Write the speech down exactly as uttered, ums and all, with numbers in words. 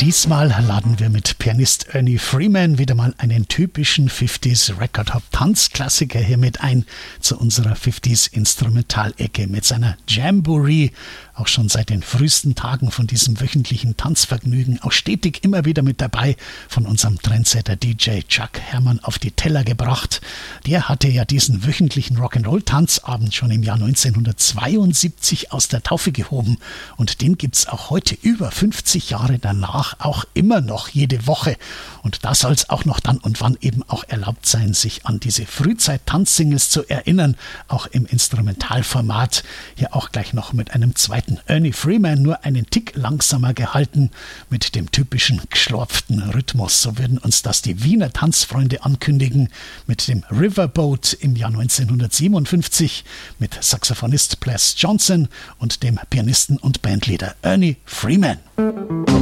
Diesmal laden wir mit Pianist Ernie Freeman wieder mal einen typischen fünfziger Record Hop Tanzklassiker hier mit ein zu unserer fünfziger Instrumentalecke mit seiner Jamboree. Auch schon seit den frühesten Tagen von diesem wöchentlichen Tanzvergnügen, auch stetig immer wieder mit dabei, von unserem Trendsetter D J Chuck Herrmann auf die Teller gebracht. Der hatte ja diesen wöchentlichen Rock'n'Roll-Tanzabend schon im Jahr neunzehnhundertzweiundsiebzig aus der Taufe gehoben und den gibt's auch heute über fünfzig Jahre danach auch immer noch jede Woche. Und da soll's auch noch dann und wann eben auch erlaubt sein, sich an diese Frühzeit-Tanzsingles zu erinnern, auch im Instrumentalformat. Hier auch gleich noch mit einem zweiten Ernie Freeman, nur einen Tick langsamer gehalten, mit dem typischen geschlorpften Rhythmus. So würden uns das die Wiener Tanzfreunde ankündigen, mit dem Riverboat im Jahr neunzehnhundertsiebenundfünfzig, mit Saxophonist Ples Johnson und dem Pianisten und Bandleader Ernie Freeman.